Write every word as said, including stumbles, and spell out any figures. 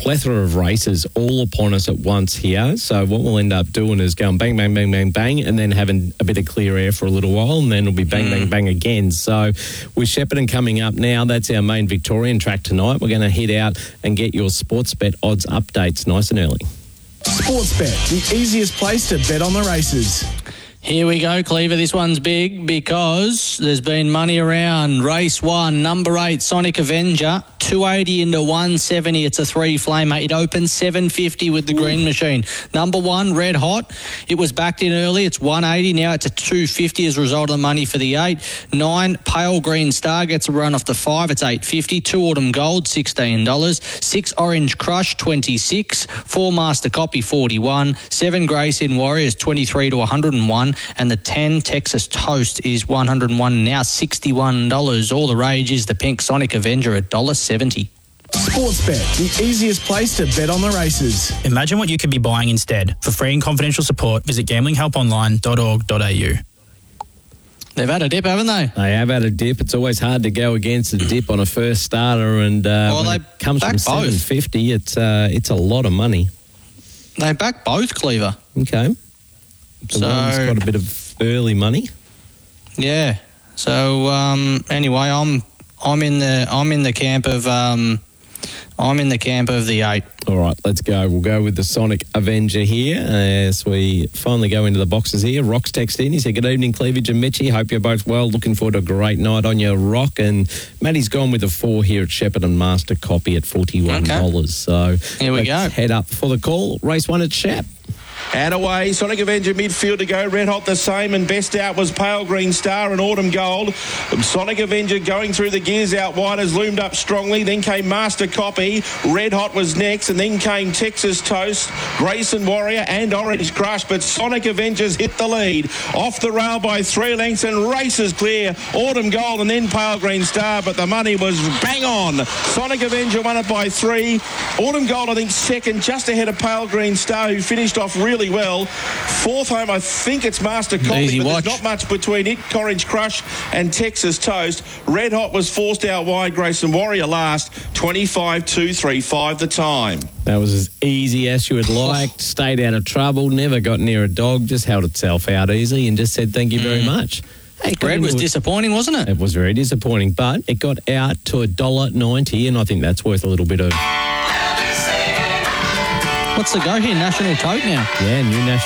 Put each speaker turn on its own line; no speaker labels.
plethora of races all upon us at once here. So what we'll end up doing is going bang, bang, bang, bang, bang, and then having a bit of clear air for a little while, and then it'll be bang, mm. bang, bang again. So with Shepparton coming up now, that's our main Victorian track tonight. We're going to head out and get your Sportsbet odds updates nice and early.
Sportsbet, the easiest place to bet on the races.
Here we go, Cleaver. This one's big because there's been money around. Race one, number eight, Sonic Avenger, two eighty into one seventy. It's a three-flamer. It opened seven fifty with the green machine. Number one, Red Hot. It was backed in early. It's one eighty. Now it's a two fifty as a result of the money for the eight. Nine, Pale Green Star gets a run off the five. It's eight fifty. Two Autumn Gold, sixteen dollars. Six, Orange Crush, twenty-six. Four, Master Copy, forty-one. Seven, Grace in Warriors, twenty-three to one hundred one. And the ten, Texas Toast, is one hundred one, now sixty-one dollars. All the rage is the pink Sonic Avenger at one dollar seventy.
Sportsbet, the easiest place to bet on the races.
Imagine what you could be buying instead. For free and confidential support, visit gambling help online dot org dot a u.
They've had a dip, haven't they?
They have had a dip. It's always hard to go against a dip on a first starter, and uh,
well,
when
they
it comes from seven fifty, it's uh, it's a lot of money.
They back both, Cleaver.
Okay. The
so
one's got a bit of early money.
Yeah. So um, anyway, I'm I'm in the I'm in the camp of um, I'm in the camp of the eight.
All right, let's go. We'll go with the Sonic Avenger here as we finally go into the boxes here. Rock's texted in. He said, good evening, Cleavage and Mitchie. Hope you're both well. Looking forward to a great night on your Rock. And Matty's gone with a four here at Shepparton Master Copy at forty-one dollars.
Okay.
So
here we
let's
go.
Head up for the call. Race one at Shep.
And away, Sonic Avenger midfield to go. Red Hot the same, and best out was Pale Green Star and Autumn Gold. Sonic Avenger going through the gears out wide has loomed up strongly. Then came Master Copy. Red Hot was next, and then came Texas Toast, Grayson Warrior, and Orange Crush. But Sonic Avengers hit the lead. Off the rail by three lengths and races clear. Autumn Gold and then Pale Green Star, but the money was bang on. Sonic Avenger won it by three. Autumn Gold, I think, second, just ahead of Pale Green Star, who finished off really well. Fourth home, I think it's Master Copy,
Easy
but
watch.
there's not much between it. Orange Crush and Texas Toast. Red Hot was forced out wide. Grayson Warrior last. twenty-five two thirty-five the time.
That was as easy as you would like. Stayed out of trouble. Never got near a dog. Just held itself out easy and just said thank you very mm. much. Hey,
Red was
it.
disappointing, wasn't it?
It was very disappointing, but it got out to a dollar ninety, and I think that's worth a little bit of...
What's the go here? National Tote now?
Yeah, new national.